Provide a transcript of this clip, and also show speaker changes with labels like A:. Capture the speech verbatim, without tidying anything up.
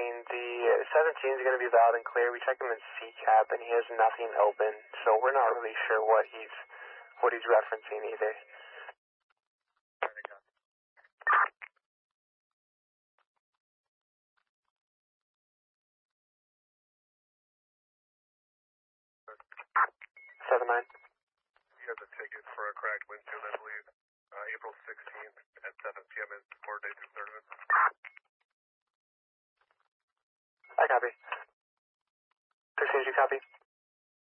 A: sixteen. The seventeen is going to be valid and clear. We checked him in C CAP and he has nothing open, so we're not really sure what he's what he's referencing either. seven nine.
B: He has a ticket for a cracked windshield, I believe. Uh, April sixteenth at seven p m is four days of service.
A: I copy. sixteen, you copy?